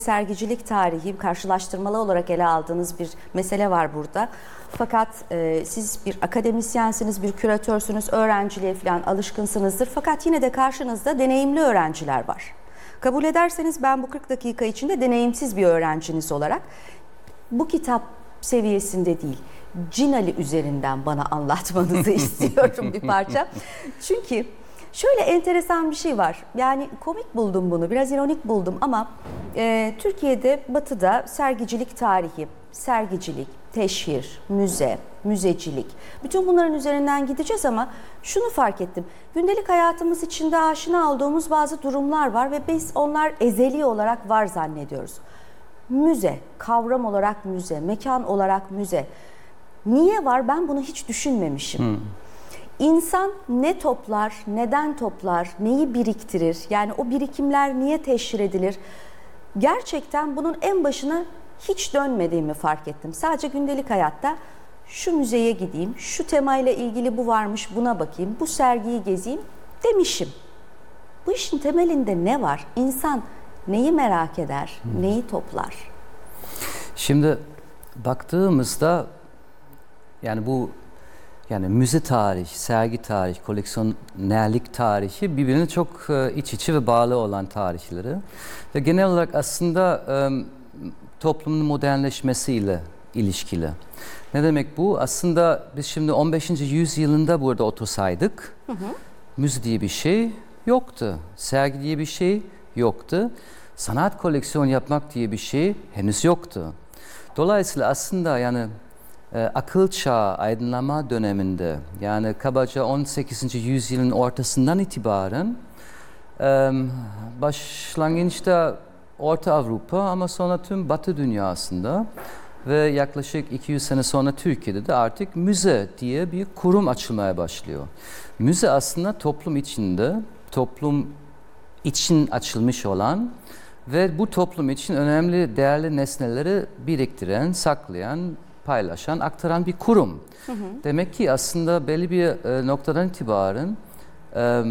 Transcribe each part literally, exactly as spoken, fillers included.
Sergicilik tarihi karşılaştırmalı olarak ele aldığınız bir mesele var burada. Fakat e, siz bir akademisyensiniz, bir küratörsünüz, öğrenciliğe falan alışkınsınızdır. Fakat yine de karşınızda deneyimli öğrenciler var. Kabul ederseniz ben bu kırk dakika içinde deneyimsiz bir öğrenciniz olarak bu kitap seviyesinde değil, Cinali üzerinden bana anlatmanızı istiyorum bir parça. Çünkü şöyle enteresan bir şey var. Yani komik buldum bunu, biraz ironik buldum ama e, Türkiye'de, Batı'da sergicilik tarihi, sergicilik, teşhir, müze, müzecilik, bütün bunların üzerinden gideceğiz ama şunu fark ettim. Gündelik hayatımız içinde aşina olduğumuz bazı durumlar var ve biz onlar ezeli olarak var zannediyoruz. Müze, kavram olarak müze, mekan olarak müze. Niye var? Ben bunu hiç düşünmemişim. Hmm. İnsan ne toplar, neden toplar, neyi biriktirir? Yani o birikimler niye teşhir edilir? Gerçekten bunun en başına hiç dönmediğimi fark ettim. Sadece gündelik hayatta şu müzeye gideyim, şu temayla ilgili bu varmış buna bakayım, bu sergiyi gezeyim demişim. Bu işin temelinde ne var? İnsan neyi merak eder, hmm. neyi toplar? Şimdi baktığımızda yani bu yani müze tarihi, sergi tarihi, koleksiyonerlik tarihi birbirine çok iç içe ve bağlı olan tarihleri. Ve genel olarak aslında toplumun modernleşmesiyle ilişkili. Ne demek bu? Aslında biz şimdi on beşinci yüzyılında burada otursaydık, hı hı. müze diye bir şey yoktu. Sergi diye bir şey yoktu. Sanat koleksiyon yapmak diye bir şey henüz yoktu. Dolayısıyla aslında yani e, akıl çağı, aydınlanma döneminde yani kabaca on sekizinci yüzyılın ortasından itibaren e, başlangıçta Orta Avrupa ama sonra tüm Batı dünyasında ve yaklaşık iki yüz sene sonra Türkiye'de de artık müze diye bir kurum açılmaya başlıyor. Müze aslında toplum içinde, toplum için açılmış olan ve bu toplum için önemli değerli nesneleri biriktiren, saklayan, paylaşan, aktaran bir kurum. Hı hı. Demek ki aslında belli bir e, noktadan itibaren e,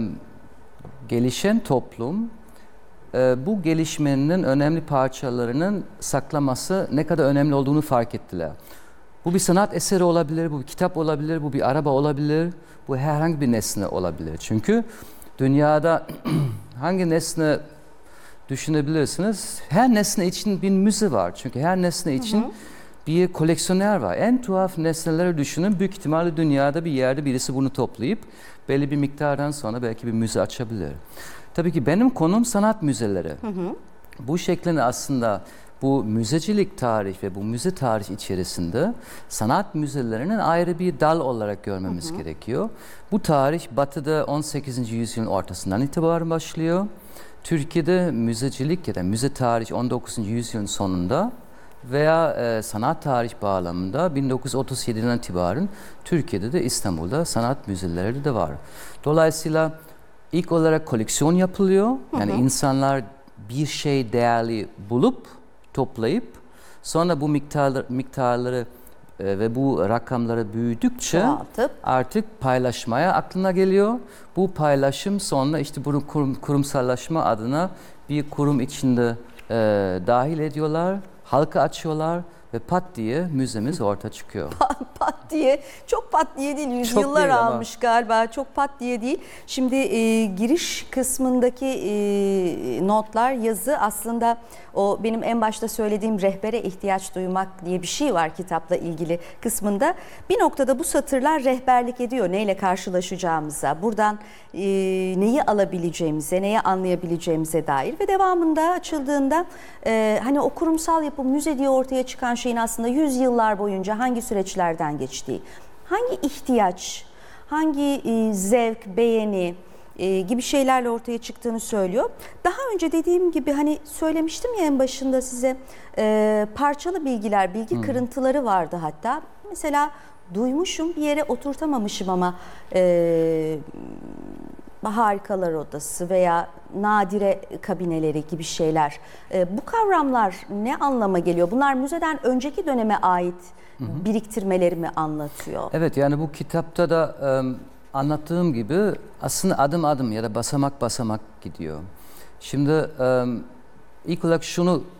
gelişen toplum e, bu gelişmenin önemli parçalarının saklaması ne kadar önemli olduğunu fark ettiler. Bu bir sanat eseri olabilir, bu bir kitap olabilir, bu bir araba olabilir, bu herhangi bir nesne olabilir. Çünkü dünyada hangi nesne düşünebilirsiniz? Her nesne için bir müze var. Çünkü her nesne için hı hı. bir koleksiyoner var. En tuhaf nesneleri düşünün. Büyük ihtimalle dünyada bir yerde birisi bunu toplayıp belli bir miktardan sonra belki bir müze açabilir. Tabii ki benim konum sanat müzeleri. Hı hı. Bu şeklin aslında bu müzecilik tarih ve bu müze tarih içerisinde sanat müzelerinin ayrı bir dal olarak görmemiz hı hı. gerekiyor. Bu tarih Batı'da on sekizinci yüzyılın ortasından itibaren başlıyor. Türkiye'de müzecilik ya da müze tarihi on dokuzuncu yüzyılın sonunda veya e, sanat tarih bağlamında bin dokuz yüz otuz yediden itibaren Türkiye'de de İstanbul'da sanat müzeleri de var. Dolayısıyla ilk olarak koleksiyon yapılıyor. Yani hı hı. insanlar bir şey değerli bulup toplayıp sonra bu miktarlar, miktarları e, ve bu rakamları büyüdükçe Çoğaltıp. artık paylaşmaya aklına geliyor. Bu paylaşım sonra işte bunu kurum, kurumsallaşma adına bir kurum içinde e, dahil ediyorlar, halka açıyorlar ve pat diye müzemiz ortaya çıkıyor. Pat diye, çok pat diye değil, yüzyıllar almış ama. Galiba, çok pat diye değil. Şimdi e, giriş kısmındaki e, notlar, yazı aslında o benim en başta söylediğim rehbere ihtiyaç duymak diye bir şey var kitapla ilgili kısmında. Bir noktada bu satırlar rehberlik ediyor neyle karşılaşacağımıza, buradan e, neyi alabileceğimize, neyi anlayabileceğimize dair ve devamında açıldığında e, hani o kurumsal yapı, müze diye ortaya çıkan şeyin aslında yüzyıllar boyunca hangi süreçlerden geçtiği, hangi ihtiyaç, hangi e, zevk, beğeni e, gibi şeylerle ortaya çıktığını söylüyor. Daha önce dediğim gibi hani söylemiştim ya en başında size e, parçalı bilgiler, bilgi hmm. kırıntıları vardı hatta. Mesela duymuşum, bir yere oturtamamışım ama e, Harikalar Odası veya nadire kabineleri gibi şeyler. E, bu kavramlar ne anlama geliyor? Bunlar müzeden önceki döneme ait hı hı. biriktirmelerimi anlatıyor. Evet, yani bu kitapta da e, anlattığım gibi aslında adım adım ya da basamak basamak gidiyor. Şimdi e, ilk olarak şunu